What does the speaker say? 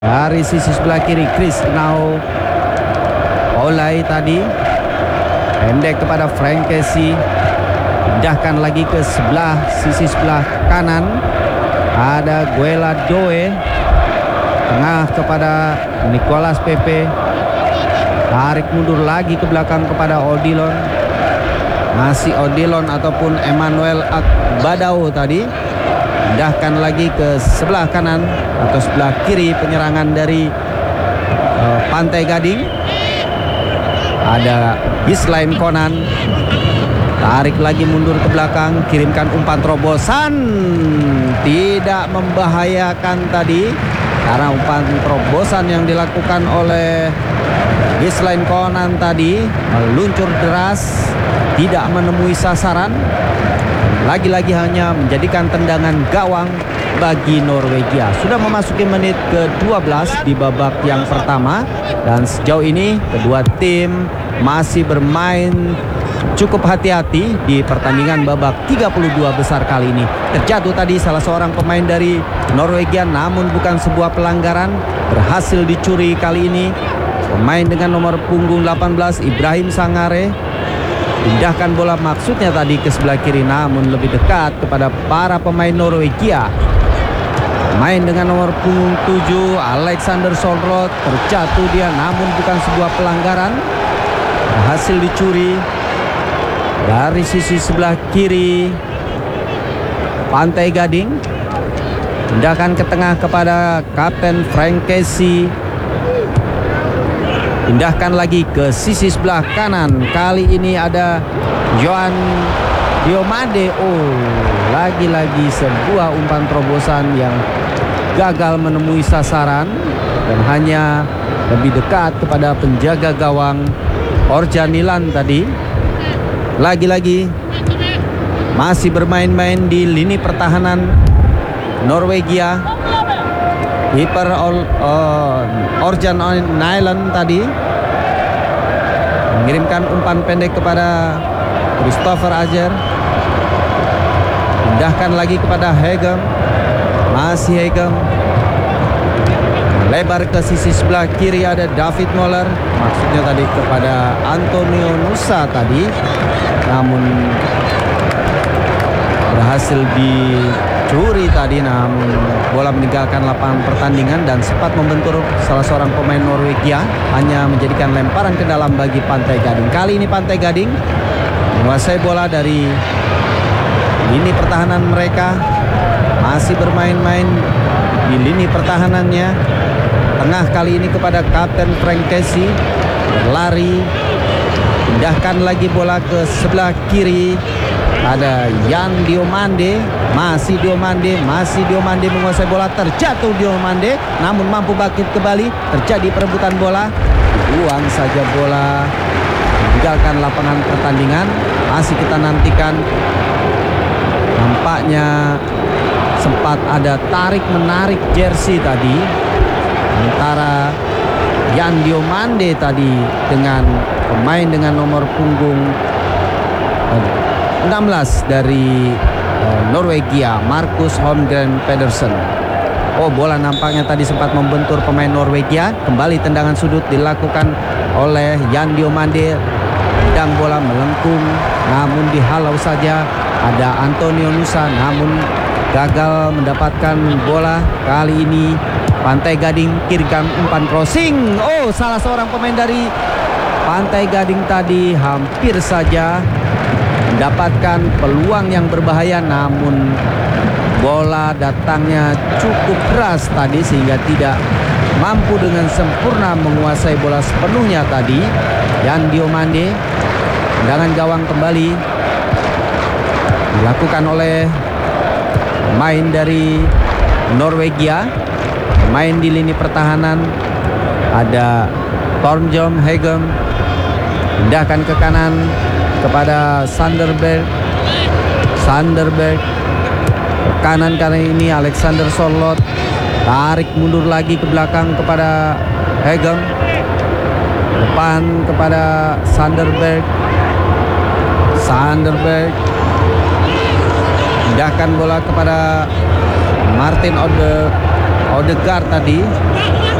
Dari sisi sebelah kiri Chris Nau Olay tadi pendek kepada Frank Casey, pindahkan lagi ke sisi sebelah kanan. Ada Guela Doe, tengah kepada Nicolas Pepe, tarik mundur lagi ke belakang kepada Odilon. Masih Odilon ataupun Emmanuel Akbadao tadi, pindahkan lagi ke sebelah kanan atau sebelah kiri penyerangan dari Pantai Gading. Ada Gislain Konan, tarik lagi mundur ke belakang, kirimkan umpan terobosan, tidak membahayakan tadi karena umpan terobosan yang dilakukan oleh Gislain Konan tadi meluncur deras, tidak menemui sasaran. Lagi-lagi hanya menjadikan tendangan gawang bagi Norwegia. Sudah memasuki menit ke-12 di babak yang pertama, dan sejauh ini kedua tim masih bermain cukup hati-hati di pertandingan babak 32 besar kali ini. Terjatuh tadi salah seorang pemain dari Norwegia, namun bukan sebuah pelanggaran, berhasil dicuri kali ini. Pemain dengan nomor punggung 18 Ibrahim Sangare pindahkan bola maksudnya tadi ke sebelah kiri, namun lebih dekat kepada para pemain Norwegia. Pemain dengan nomor punggung 7 Alexander Solrod terjatuh dia, namun bukan sebuah pelanggaran, berhasil dicuri. Dari sisi sebelah kiri Pantai Gading, pindahkan ke tengah kepada Kapten Frank Casey, pindahkan lagi ke sisi sebelah kanan. Kali ini ada Johan Diomande. Lagi-lagi sebuah umpan terobosan yang gagal menemui sasaran dan hanya lebih dekat kepada penjaga gawang Orjanilan tadi. Lagi-lagi masih bermain-main di lini pertahanan Norwegia. Kiper Orjan Nyland tadi mengirimkan umpan pendek kepada Christopher Ajer, pindahkan lagi kepada Hegem. Masih Hegem, lebar ke sisi sebelah kiri ada David Moller, maksudnya tadi kepada Antonio Nusa tadi, namun berhasil dicuri tadi, namun bola meninggalkan lapangan pertandingan dan sempat membentur salah seorang pemain Norwegia, hanya menjadikan lemparan ke dalam bagi Pantai Gading. Kali ini Pantai Gading menguasai bola dari lini pertahanan mereka, masih bermain-main di lini pertahanannya. Tengah kali ini kepada Kapten Frank Casey, berlari, pindahkan lagi bola ke sebelah kiri. Ada Jan Diomande, masih Diomande menguasai bola, terjatuh Diomande, namun mampu bangkit kembali. Terjadi perebutan bola, buang saja bola, meninggalkan lapangan pertandingan. Masih kita nantikan, nampaknya sempat ada tarik menarik jersey tadi antara Jan Diomande tadi dengan pemain dengan nomor punggung 16 dari Norwegia, Marcus Holmgren Pedersen. Bola nampaknya tadi sempat membentur pemain Norwegia. Kembali tendangan sudut dilakukan oleh Jan Diomande. Tendang bola melengkung, namun dihalau saja. Ada Antonio Nusa, namun gagal mendapatkan bola. Kali ini Pantai Gading kirimkan umpan crossing. Salah seorang pemain dari Pantai Gading tadi hampir saja mendapatkan peluang yang berbahaya, namun bola datangnya cukup keras tadi sehingga tidak mampu dengan sempurna menguasai bola sepenuhnya tadi. Jan Diomande, tendangan gawang kembali dilakukan oleh pemain dari Norwegia. Pemain di lini pertahanan ada Tornjom Hegem, pindahkan ke kanan kepada Sanderberg. Ke kanan kali ini Alexander Solrod, tarik mundur lagi ke belakang kepada Hegem, depan kepada Sanderberg, pindahkan bola kepada Martin Odegaard tadi,